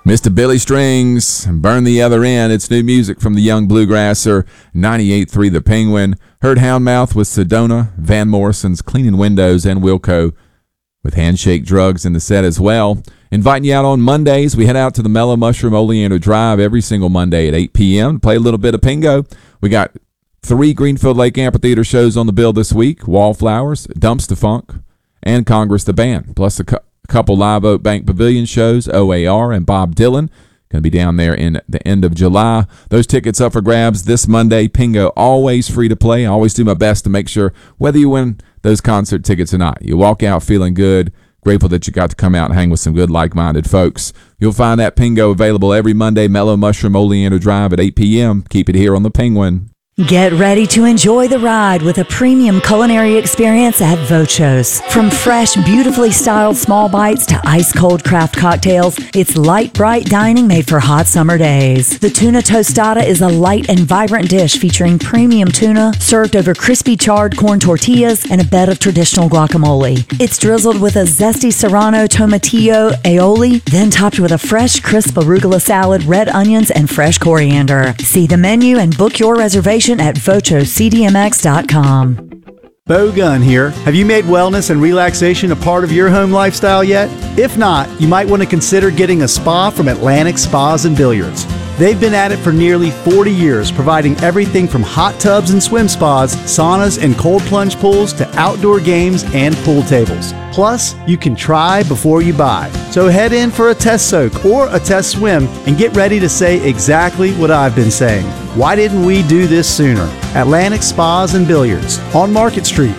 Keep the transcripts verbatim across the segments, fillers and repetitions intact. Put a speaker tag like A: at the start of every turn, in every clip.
A: Mister Billy Strings, Burn the Other End. It's new music from the Young Bluegrasser, ninety-eight point three The Penguin. Heard Houndmouth with Sedona, Van Morrison's Cleaning Windows, and Wilco with Handshake Drugs in the set as well. Inviting you out on Mondays. We head out to the Mellow Mushroom Oleander Drive every single Monday at eight p.m. to play a little bit of Pingo. We got three Greenfield Lake Amphitheater shows on the bill this week: Wallflowers, Dumpster Funk, and Congress the Band, plus a cu- couple Live Oak Bank Pavilion shows, O A R and Bob Dylan. Going to be down there in the end of July. Those tickets up for grabs this Monday. Pingo, always free to play. I always do my best to make sure, whether you win those concert tickets or not, you walk out feeling good, grateful that you got to come out and hang with some good like-minded folks. You'll find that Pingo available every Monday, Mellow Mushroom Oleander Drive at eight p.m. Keep it here on the Penguin.
B: Get ready to enjoy the ride with a premium culinary experience at Vocho's. From fresh, beautifully styled small bites to ice-cold craft cocktails, it's light, bright dining made for hot summer days. The tuna tostada is a light and vibrant dish featuring premium tuna served over crispy charred corn tortillas and a bed of traditional guacamole. It's drizzled with a zesty serrano tomatillo aioli, then topped with a fresh, crisp arugula salad, red onions, and fresh coriander. See the menu and book your reservation at vocho c d m x dot com.
C: Bo Gunn here. Have you made wellness and relaxation a part of your home lifestyle yet? If not, you might want to consider getting a spa from Atlantic Spas and Billiards. They've been at it for nearly forty years, providing everything from hot tubs and swim spas, saunas and cold plunge pools to outdoor games and pool tables. Plus, you can try before you buy. So head in for a test soak or a test swim and get ready to say exactly what I've been saying. Why didn't we do this sooner? Atlantic Spas and Billiards on Market Street.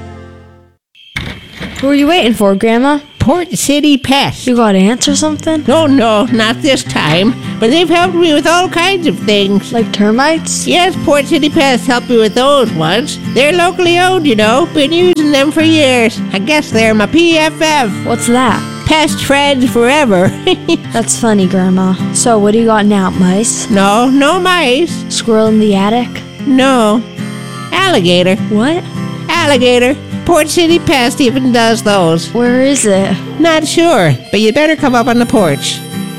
D: Who are you waiting for, Grandma?
E: Port City Pest.
D: You gotta answer something?
E: No, no, not this time. But they've helped me with all kinds of things.
D: Like termites?
E: Yes, Port City Pest helped me with those ones. They're locally owned, you know. Been using them for years. I guess they're my P F F.
D: What's that?
E: Pest friends forever.
D: That's funny, Grandma. So what do you got now, mice?
E: No, no mice.
D: Squirrel in the attic?
E: No. Alligator.
D: What?
E: Alligator. Port City Pest even does those.
D: Where is it?
E: Not sure, but you better come up on the porch.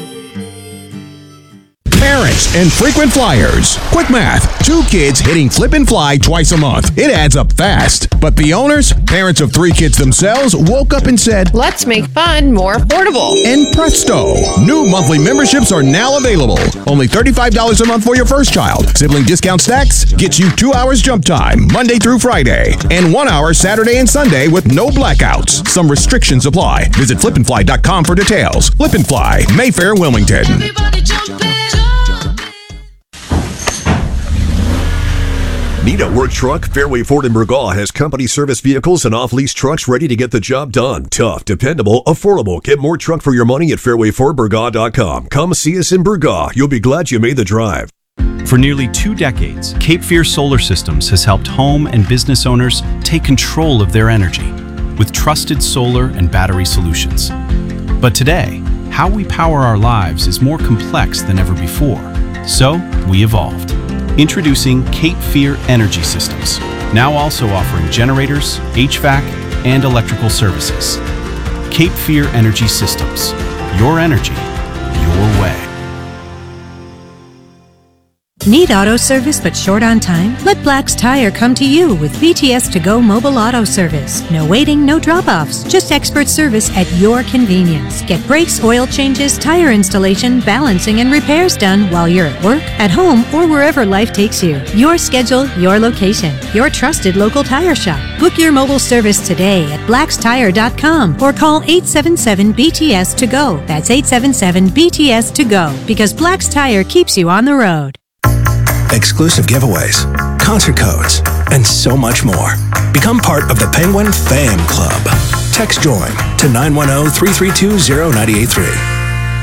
F: Parents and frequent flyers. Quick math. Two kids hitting flip and fly twice a month. It adds up fast. But the owners, parents of three kids themselves, woke up and said,
G: let's make fun more affordable.
F: And presto, new monthly memberships are now available. Only thirty-five dollars a month for your first child. Sibling discount stacks gets you two hours jump time, Monday through Friday, and one hour Saturday and Sunday with no blackouts. Some restrictions apply. Visit flip and fly dot com for details. Flip and Fly, Mayfair, Wilmington.
H: Everybody jump in.
I: Need a work truck? Fairway Ford in Burgaw has company service vehicles and off-lease trucks ready to get the job done. Tough, dependable, affordable. Get more truck for your money at fairway ford burgaw dot com. Come see us in Burgaw. You'll be glad you made the drive.
J: For nearly two decades, Cape Fear Solar Systems has helped home and business owners take control of their energy with trusted solar and battery solutions. But today, how we power our lives is more complex than ever before. So, we evolved. Introducing Cape Fear Energy Systems, now also offering generators, H V A C, and electrical services. Cape Fear Energy Systems. Your energy, your way.
K: Need auto service but short on time? Let Black's Tire come to you with B T S to go mobile auto service. No waiting, no drop-offs, just expert service at your convenience. Get brakes, oil changes, tire installation, balancing, and repairs done while you're at work, at home, or wherever life takes you. Your schedule, your location, your trusted local tire shop. Book your mobile service today at blacks tire dot com or call eight seven seven B T S to go. That's eight seven seven B T S to go, because Black's Tire keeps you on the road.
L: Exclusive giveaways, concert codes, and so much more. Become part of the Penguin Fam Club. Text JOIN to nine one zero, three three two, zero nine eight three.